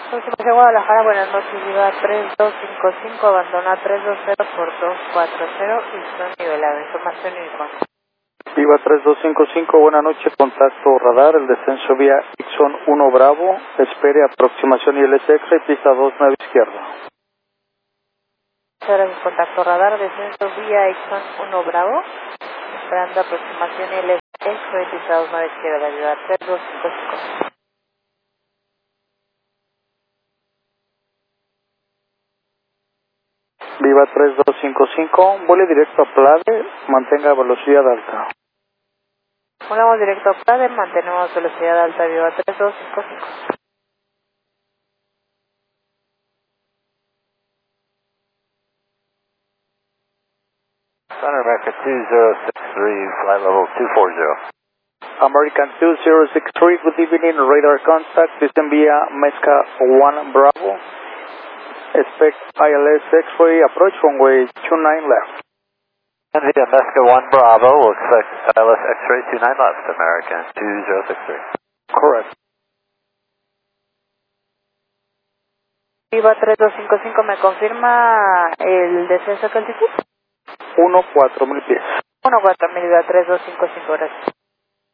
Próxima Guadalajara, buenas noches, Viva 3255, abandona 320 por 240 y son nivelado. Información y contacto. Viva 3255, buenas noches, contacto radar, el descenso vía Ixon 1 Bravo, espere aproximación ILS X-ray, pista 29 izquierda. Gracias, contacto radar, descenso vía Ixon 1 Bravo, esperando aproximación ILS X-ray, pista 29 izquierda, Viva 3255. Viva 3255, vuele directo a Plade, mantenga velocidad alta. Volamos directo a Plade, mantenemos velocidad alta, Viva 3255. Center American 2063, flight level 240. American 2063, good evening, radar contact, descend vía Mezca 1 Bravo, expect ILS X-ray, approach runway 29 left. And via Mesca 1 Bravo, we'll expect ILS X-ray 29 left, American 2063. Correct. Viva 3255, ¿me confirma el descenso de altitud? 14000 pies. 14000, Viva 3255, gracias.